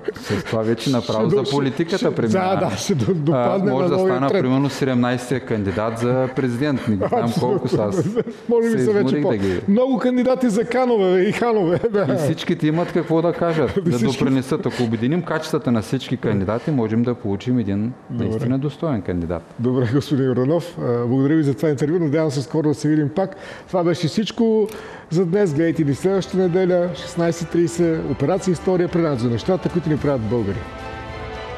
С това вече направо за политиката премина. Ще допадне може на да стана трет. примерно 17-тия кандидат за президент. Не знам колко са аз. Може би са вече много кандидати за канове и ханове. И всичките имат какво да кажат, да допринесат. Ако обединим качествата на всички кандидати, можем да получим един наистина достоен кандидат. Добре, господин Йорданов. Благодаря ви за това интервю. Надявам се скоро да се видим пак. Това беше всичко за днес. Гледайте ни следващата неделя, 16:30. Операция История, предаването за нещата, които ни правят българи.